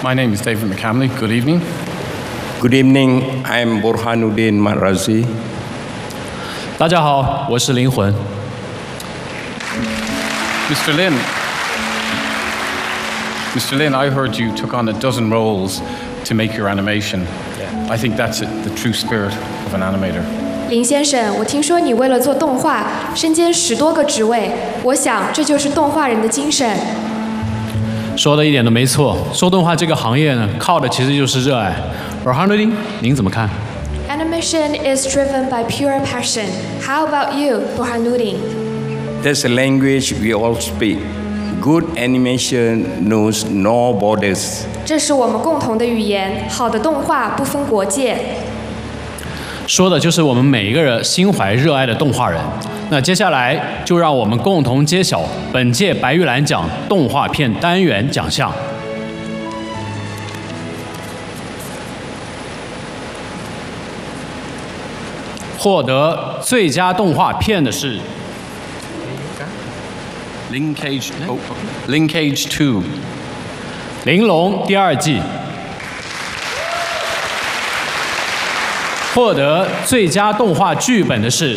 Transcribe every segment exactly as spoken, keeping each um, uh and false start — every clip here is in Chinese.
My name is David McCamley. Good evening. Good evening. I'm Burhanuddin Marazi. 大家好，我是灵魂。 Mister Lin. Mister Lin, I heard you took on a dozen roles to make your animation. Yeah. I think that's it, the true spirit of an animator. 林先生，我听说你为了做动画，身兼十多个职位，我想这就是动画人的精神。 说的一点都没错，做动画这个行业呢，靠的其实就是热爱。Burhanuddin，您怎么看 ？Animation is driven by pure passion. How about you, Burhanuddin? That's a language we all speak. Good animation knows no borders. 这是我们共同的语言，好的动画不分国界。 说的就是我们每一个人心怀热爱的动画人。那接下来就让我们共同揭晓本届白玉兰奖动画片单元奖项。获得最佳动画片的是 Linkage, oh, Linkage two. 玲珑第二季。获得最佳动画剧本的是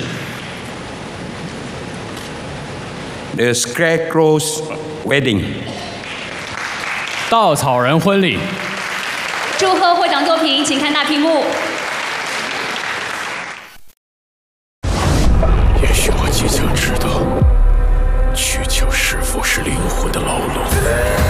The Scarecrow's Wedding. 稻草人婚礼。 祝贺获奖作品，请看大屏幕。